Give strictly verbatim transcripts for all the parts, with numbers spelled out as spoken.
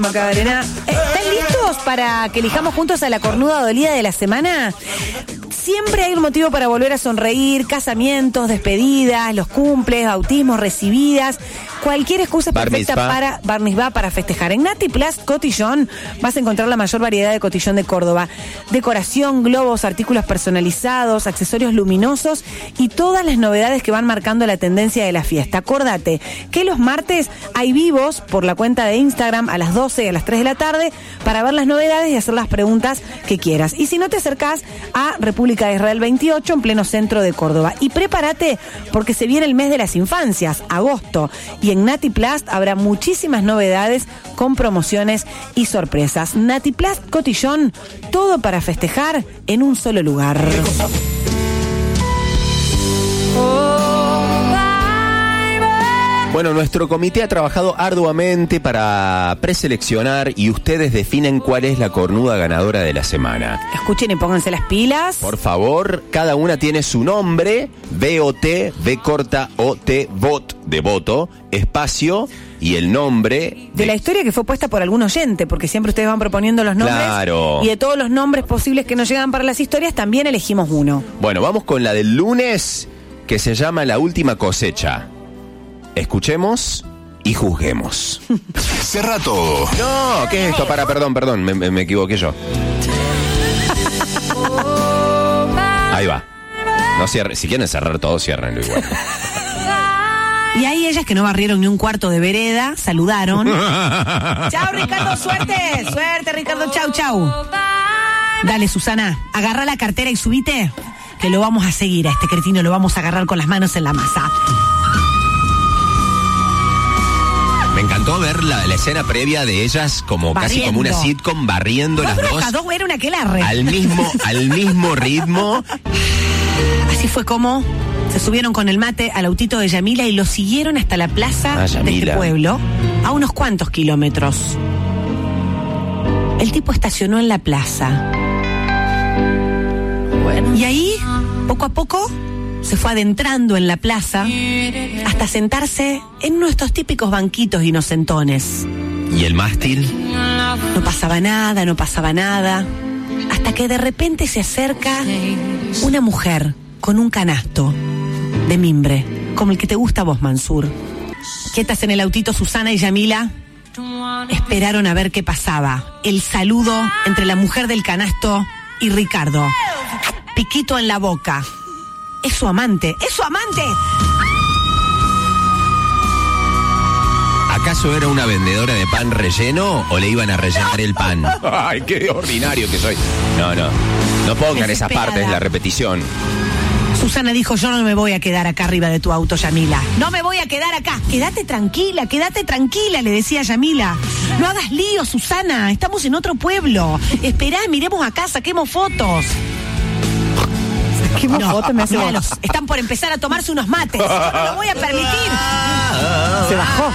Macarena, ¿están listos para que elijamos juntos a la cornuda dolida de la semana? Siempre hay un motivo para volver a sonreír, casamientos, despedidas, los cumples, bautismos, recibidas, cualquier excusa perfecta para bar mitzvah, para festejar. En Nati Plus Cotillón vas a encontrar la mayor variedad de cotillón de Córdoba. Decoración, globos, artículos personalizados, accesorios luminosos y todas las novedades que van marcando la tendencia de la fiesta. Acordate que los martes hay vivos por la cuenta de Instagram a las doce y a las tres de la tarde para ver las novedades y hacer las preguntas que quieras. Y si no, te acercás a República de Israel veintiocho en pleno centro de Córdoba. Y prepárate porque se viene el mes de las infancias, agosto, y en Nati Plus habrá muchísimas novedades con promociones y sorpresas. Nati Plus Cotillón, todo para festejar en un solo lugar. Bueno, nuestro comité ha trabajado arduamente para preseleccionar y ustedes definen cuál es la cornuda ganadora de la semana. Escuchen y pónganse las pilas. Por favor, cada una tiene su nombre, V O T, V corta O T, vot, de voto, espacio y el nombre. De, de la historia que fue puesta por algún oyente, porque siempre ustedes van proponiendo los nombres. Claro. Y de todos los nombres posibles que nos llegan para las historias, también elegimos uno. Bueno, vamos con la del lunes, que se llama La Última Cosecha. Escuchemos y juzguemos. Cerra todo. No, ¿qué es esto? Para, perdón, perdón, me, me equivoqué yo. Ahí va. No cierre, si quieren cerrar todo, ciérrenlo igual. Y ahí ellas que no barrieron ni un cuarto de vereda, saludaron. Chau, Ricardo, suerte. Suerte, Ricardo, chau, chau. Dale, Susana, agarra la cartera y subite, que lo vamos a seguir a este cretino, lo vamos a agarrar con las manos en la masa. Me encantó ver la, la escena previa de ellas como barriendo. Casi como una sitcom, barriendo las dos. dos era una aquelarre. Al mismo, al mismo ritmo. Así fue como se subieron con el mate al autito de Yamila y lo siguieron hasta la plaza ah, de este pueblo, a unos cuantos kilómetros. El tipo estacionó en la plaza. Bueno. Y ahí, poco a poco, se fue adentrando en la plaza hasta sentarse en uno de estos típicos banquitos inocentones. ¿Y el mástil? No pasaba nada, no pasaba nada. Hasta que de repente se acerca una mujer con un canasto de mimbre, como el que te gusta a vos, Mansur. Quietas en el autito, Susana y Yamila esperaron a ver qué pasaba. El saludo entre la mujer del canasto y Ricardo. Piquito en la boca. Es su amante, es su amante. ¿Acaso era una vendedora de pan relleno o le iban a rellenar el pan? Ay, qué ordinario que soy. No, no, no pongan esas partes, la repetición. Susana dijo, yo no me voy a quedar acá arriba de tu auto, Yamila. No me voy a quedar acá. Quédate tranquila, quédate tranquila, le decía Yamila. No hagas lío, Susana, estamos en otro pueblo. Esperá, miremos acá, saquemos fotos. No, fotos me hace míralos, están por empezar a tomarse unos mates. Yo no lo voy a permitir. Se bajó.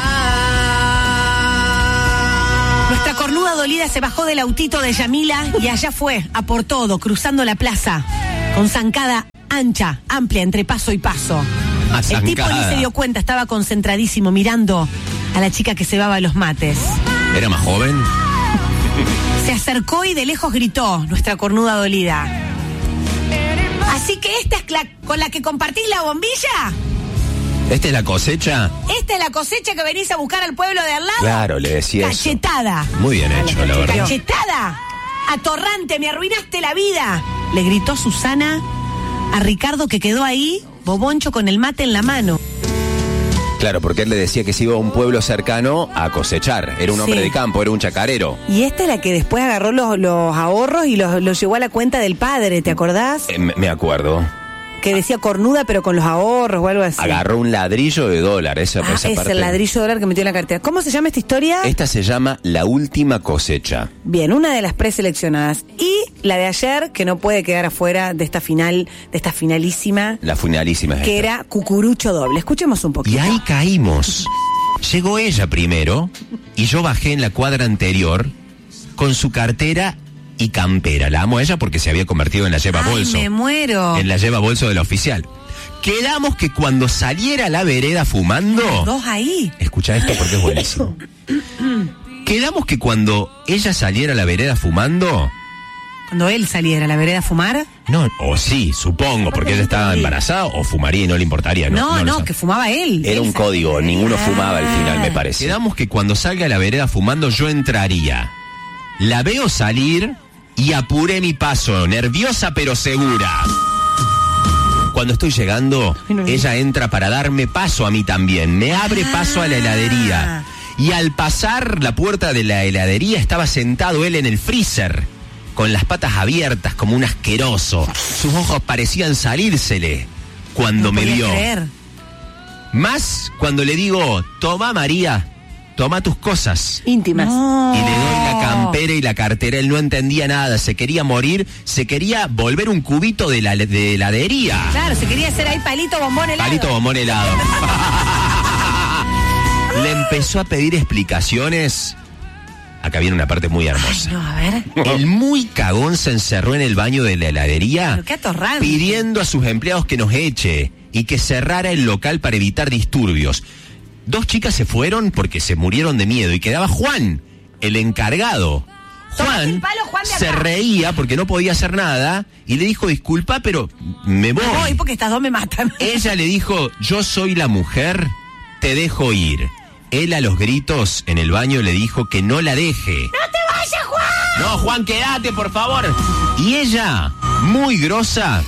Nuestra cornuda dolida se bajó del autito de Yamila y allá fue, a por todo, cruzando la plaza, con zancada ancha, amplia, entre paso y paso. El tipo ni se dio cuenta, estaba concentradísimo, mirando a la chica que cebaba los mates. ¿Era más joven? Se acercó y de lejos gritó, nuestra cornuda dolida. Así que esta es la con la que compartís la bombilla. ¿Esta es la cosecha? ¿Esta es la cosecha que venís a buscar al pueblo de al lado? Claro, le decía Cachetada. Eso. Muy bien hecho, la verdad. Cachetada. Atorrante, me arruinaste la vida. Le gritó Susana a Ricardo, que quedó ahí, boboncho con el mate en la mano. Claro, porque él le decía que se iba a un pueblo cercano a cosechar. Era un hombre sí. de campo, era un chacarero. Y esta es la que después agarró los, los ahorros y los, los llevó a la cuenta del padre, ¿te acordás? Eh, me acuerdo. Que decía cornuda, pero con los ahorros o algo así. Agarró un ladrillo de dólar, esa, ah, esa es parte. el ladrillo de dólar que metió en la cartera. ¿Cómo se llama esta historia? Esta se llama La Última Cosecha. Bien, una de las preseleccionadas. Y la de ayer, que no puede quedar afuera de esta final, de esta finalísima. La finalísima es que esta. Era Cucurucho Doble. Escuchemos un poquito. Y ahí caímos. Llegó ella primero y yo bajé en la cuadra anterior con su cartera y campera. La amo a ella porque se había convertido en la lleva Ay, bolso. me muero. En la lleva bolso de la oficial. Quedamos que cuando saliera a la vereda fumando... Los dos ahí. Escucha esto porque es buenísimo. Quedamos que cuando ella saliera a la vereda fumando... Cuando él saliera a la vereda a fumar. No, o sí, supongo, porque ella estaba embarazada o fumaría y no le importaría. No, no, no, no que fumaba él. Era él un salía. código, ninguno fumaba al final, me parece. Quedamos que cuando salga a la vereda fumando yo entraría. La veo salir y apuré mi paso, nerviosa pero segura. Cuando estoy llegando, ella entra para darme paso a mí también. Me abre paso a la heladería. Y al pasar la puerta de la heladería estaba sentado él en el freezer, con las patas abiertas como un asqueroso. Sus ojos parecían salírsele cuando No me podía vio. creer. Más cuando le digo, toma María, toma tus cosas. Íntimas. Y le doy la campera y la cartera. Él no entendía nada, se quería morir, se quería volver un cubito de la de heladería. Claro, se quería hacer ahí palito bombón helado. Palito bombón helado. Le empezó a pedir explicaciones. Acá viene una parte muy hermosa. Ay, no, a ver. El muy cagón se encerró en el baño de la heladería Pero qué atorrante. pidiendo a sus empleados que nos eche y que cerrara el local para evitar disturbios. Dos chicas se fueron porque se murieron de miedo y quedaba Juan, el encargado. Tomate el Juan, palo, Juan, de acá. se reía porque no podía hacer nada y le dijo, disculpa, pero me voy. Me voy porque estas dos me matan. Ella le dijo, yo soy la mujer, te dejo ir. Él a los gritos en el baño le dijo que no la deje. ¡No te vayas, Juan! No, Juan, quédate, por favor. Y ella, muy grosa,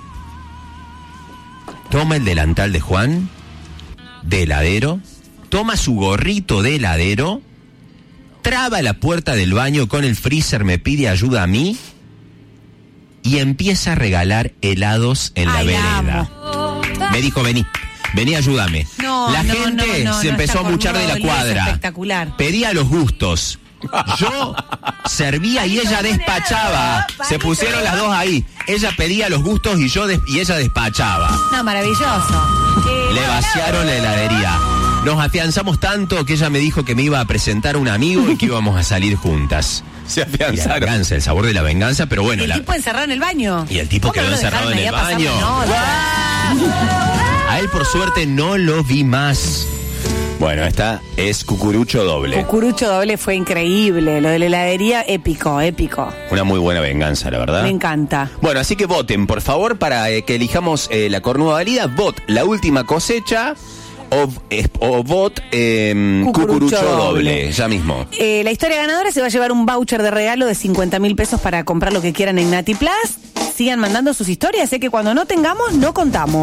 toma el delantal de Juan, de heladero, toma su gorrito de heladero, traba la puerta del baño con el freezer, me pide ayuda a mí y empieza a regalar helados en la Ay, la vereda. amo. Me dijo, vení. Vení, ayúdame. No, la no, gente no, no, se no, empezó esta a muchar de la cornuda dolida es cuadra. espectacular. Pedía los gustos. Yo servía y ella despachaba. Se pusieron las dos ahí. Ella pedía los gustos y yo des- y ella despachaba. No, maravilloso. Eh, Le vaciaron la heladería. Nos afianzamos tanto que ella me dijo que me iba a presentar a un amigo y que íbamos a salir juntas. Se Y la afianzaron. venganza, el sabor de la venganza, pero bueno. el la- tipo encerrado en el baño. Y el tipo ¿Cómo quedó no lo encerrado dejaron en el ahí a pasar baño. la nota? A él por suerte no lo vi más. Bueno, esta es cucurucho doble. Cucurucho doble fue increíble. Lo de la heladería, épico, épico. Una muy buena venganza, la verdad. Me encanta. Bueno, así que voten, por favor, para eh, que elijamos eh, la cornuda valida. Vot la última cosecha o, eh, o vot eh, Cucurucho cucurucho doble. doble. Ya mismo. Eh, la historia ganadora se va a llevar un voucher de regalo de cincuenta mil pesos para comprar lo que quieran en Nati Plus. Sigan mandando sus historias, sé que cuando no tengamos, no contamos.